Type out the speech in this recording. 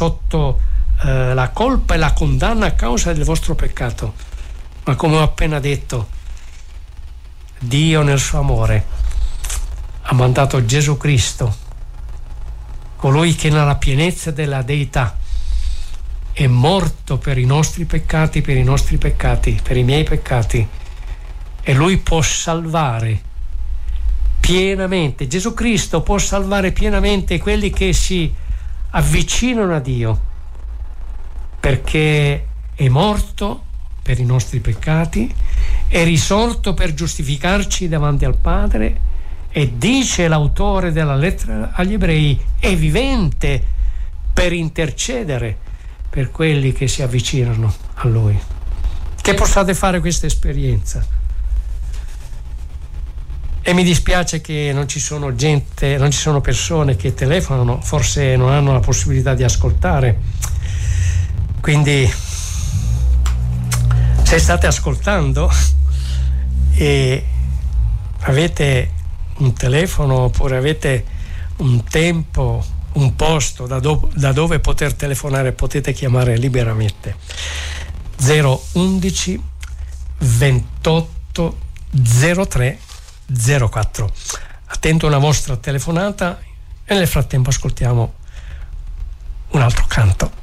sotto la colpa e la condanna a causa del vostro peccato. Ma come ho appena detto, Dio nel suo amore ha mandato Gesù Cristo, colui che nella pienezza della deità è morto per i nostri peccati, per i miei peccati, e lui può salvare pienamente. Gesù Cristo può salvare pienamente quelli che si avvicinano a Dio, perché è morto per i nostri peccati, è risorto per giustificarci davanti al Padre, e dice l'autore della lettera agli Ebrei, è vivente per intercedere per quelli che si avvicinano a Lui. Che possiate fare questa esperienza. E mi dispiace che non ci sono persone che telefonano, forse non hanno la possibilità di ascoltare. Quindi, se state ascoltando e avete un telefono oppure avete un tempo, un posto da dove poter telefonare, potete chiamare liberamente 011 28 03 04. Attendo una vostra telefonata e nel frattempo ascoltiamo un altro canto.